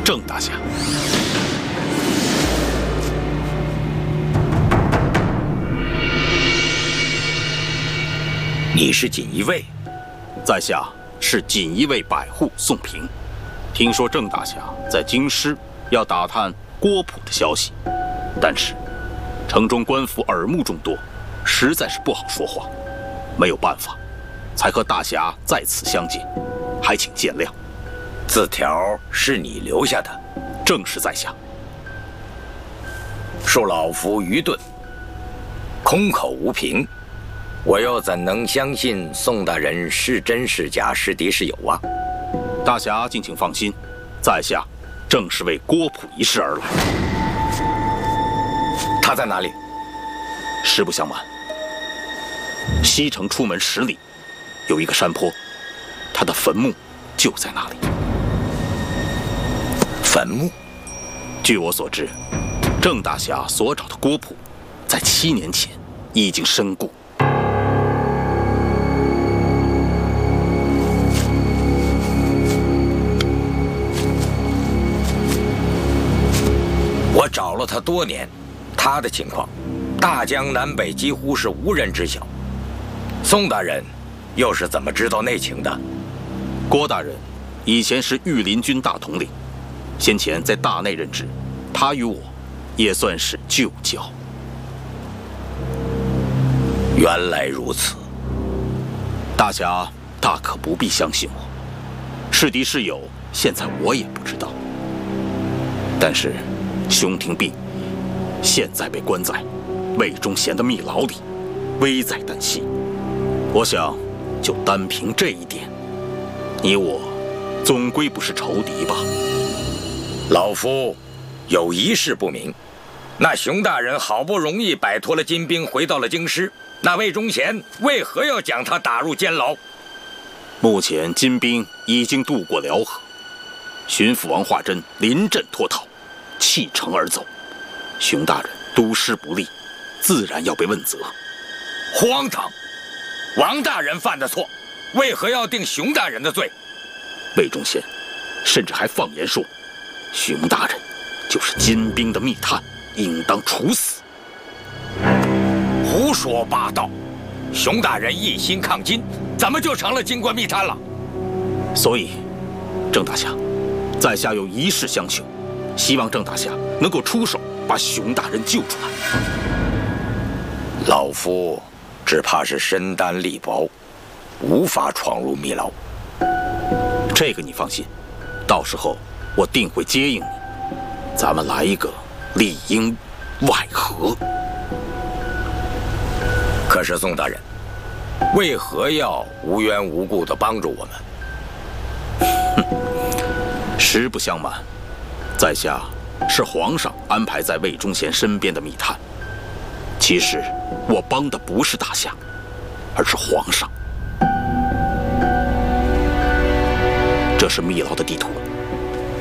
郑大侠。 你是锦衣卫？ 在下是锦衣卫百户宋平。听说郑大侠在京师要打探郭璞的消息，但是城中官府耳目众多，实在是不好说话，没有办法，才和大侠在此相见，还请见谅。 字条是你留下的？ 正是在下。 恕老夫愚钝，空口无凭，我又怎能相信宋大人是真是假，是敌是友啊？ 大侠敬请放心，在下正是为郭璞一事而来。 他在哪里？ 实不相瞒，西城出门10里，有一个山坡，他的坟墓就在那里。 坟墓？ 据我所知，郑大侠所找的郭璞，在7年前已经身故。 我找了他多年，他的情况，大江南北几乎是无人知晓。宋大人又是怎么知道内情的？ 郭大人以前是御林军大统领，先前在大内任职，他与我也算是旧交。 原来如此， 大侠大可不必相信我，是敌是友，现在我也不知道。但是熊廷弼现在被关在魏忠贤的密牢里，危在旦夕。我想，就单凭这一点，你我总归不是仇敌吧？ 老夫有一事不明，那熊大人好不容易摆脱了金兵，回到了京师，那魏忠贤为何要将他打入监牢？ 目前金兵已经渡过辽河，巡抚王化贞临阵脱逃，弃城而走。熊大人督师不力，自然要被问责。 荒唐！王大人犯的错，为何要定熊大人的罪？ 魏忠贤甚至还放言说，熊大人就是金兵的密探，应当处死。 胡说八道！熊大人一心抗金，怎么就成了金官密探了？ 所以，郑大侠，在下有一事相求，希望郑大侠能够出手把熊大人救出来。 老夫只怕是身单力薄，无法闯入密牢。 这个你放心，到时候我定会接应你，咱们来一个里应外合。 可是宋大人，为何要无缘无故地帮助我们？ 实不相瞒，在下是皇上安排在魏忠贤身边的密探。其实我帮的不是大侠，而是皇上。这是密牢的地图，